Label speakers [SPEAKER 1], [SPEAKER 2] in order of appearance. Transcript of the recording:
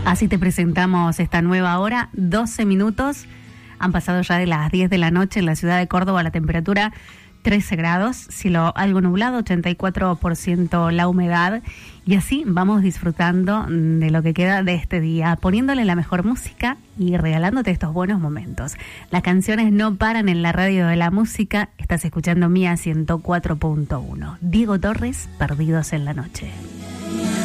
[SPEAKER 1] Así te presentamos esta nueva hora, 12 minutos. Han pasado ya de las 10 de la noche en la ciudad de Córdoba, la temperatura 13 grados, cielo algo nublado, 84% la humedad. Y así vamos disfrutando de lo que queda de este día, poniéndole la mejor música y regalándote estos buenos momentos. Las canciones no paran en la radio de la música. Estás escuchando Mía 104.1. Diego Torres, Perdidos en la Noche.